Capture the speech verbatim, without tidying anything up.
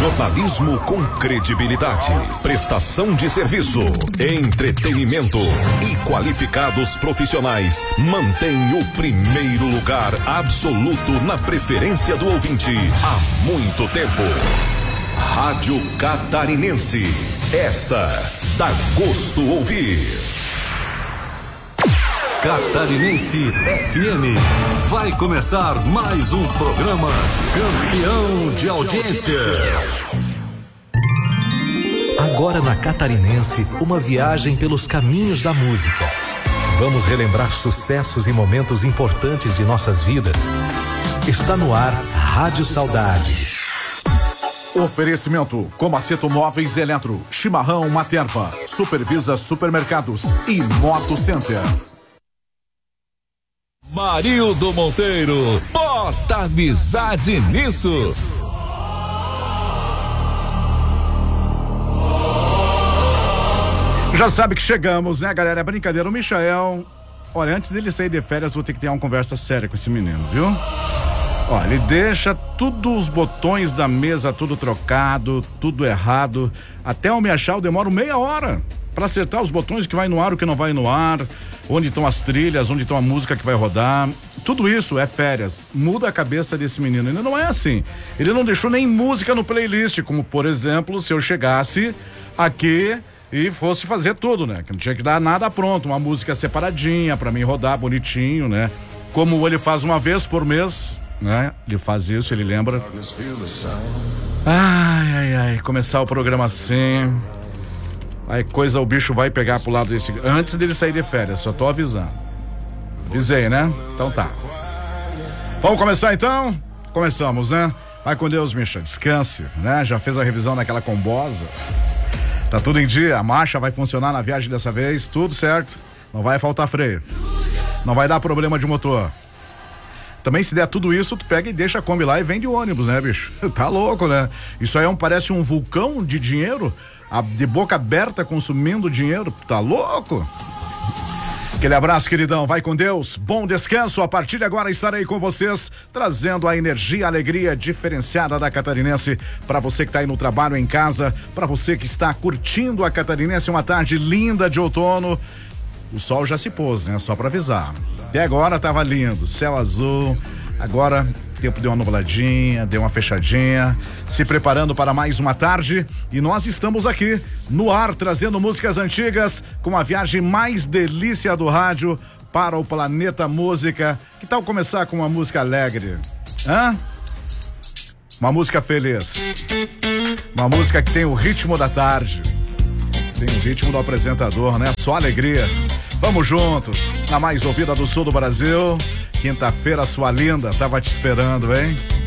Jornalismo com credibilidade, prestação de serviço, entretenimento e qualificados profissionais mantém o primeiro lugar absoluto na preferência do ouvinte há muito tempo. Rádio Catarinense, esta dá gosto ouvir. Catarinense F M. Vai começar mais um programa campeão de audiência. Agora na Catarinense, uma viagem pelos caminhos da música. Vamos relembrar sucessos e momentos importantes de nossas vidas. Está no ar Rádio Saudade. Oferecimento: Comaceto Móveis Eletro, Chimarrão Materva, Supervisa Supermercados e Moto Center. Marildo Monteiro, bota amizade nisso. Já sabe que chegamos, né, galera? É brincadeira. O Michael, olha, antes dele sair de férias, vou ter que ter uma conversa séria com esse menino, viu? Olha, ele deixa todos os botões da mesa tudo trocado, tudo errado. Até eu me achar, eu demoro meia hora pra acertar os botões que vai no ar, o que não vai no ar, onde estão as trilhas, onde estão a música que vai rodar. Tudo isso é férias. Muda a cabeça desse menino. Ainda não é assim. Ele não deixou nem música no playlist, como, por exemplo, se eu chegasse aqui e fosse fazer tudo, né? Que não tinha que dar nada pronto, uma música separadinha pra mim rodar bonitinho, né? Como ele faz uma vez por mês, né? Ele faz isso, ele lembra. Ai, ai, ai, começar o programa assim. Aí coisa, o bicho vai pegar pro lado desse. Antes dele sair de férias, só tô avisando. Avisei, né? Então tá. Vamos começar então? Começamos, né? Vai com Deus, Misha. Descanse, né? Já fez a revisão naquela combosa. Tá tudo em dia, a marcha vai funcionar na viagem dessa vez, tudo certo. Não vai faltar freio. Não vai dar problema de motor. Também se der tudo isso, tu pega e deixa a Kombi lá e vende o ônibus, né, bicho? Tá louco, né? Isso aí é um, parece um vulcão de dinheiro, a, de boca aberta consumindo dinheiro. Tá louco? Aquele abraço, queridão, vai com Deus, bom descanso. A partir de agora estarei com vocês, trazendo a energia, a alegria diferenciada da Catarinense para você que está aí no trabalho, em casa, para você que está curtindo a Catarinense, uma tarde linda de outono. O sol já se pôs, né? Só para avisar. Até agora tava lindo, céu azul. Agora o tempo deu uma nubladinha, deu uma fechadinha, se preparando para mais uma tarde, e nós estamos aqui no ar trazendo músicas antigas com a viagem mais delícia do rádio para o planeta música. Que tal começar com uma música alegre? Hã? Uma música feliz. Uma música que tem o ritmo da tarde. Tem o ritmo do apresentador, né? Só alegria. Vamos juntos, na mais ouvida do sul do Brasil. Quinta-feira, sua linda, tava te esperando, hein?